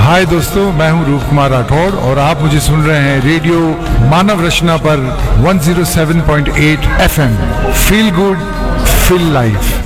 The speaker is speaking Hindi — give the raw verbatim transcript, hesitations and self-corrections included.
हाय दोस्तों, मैं हूं रूप कुमार राठौड़ और आप मुझे सुन रहे हैं रेडियो मानव रचना पर एक सौ सात पॉइंट आठ FM. Feel good, feel life.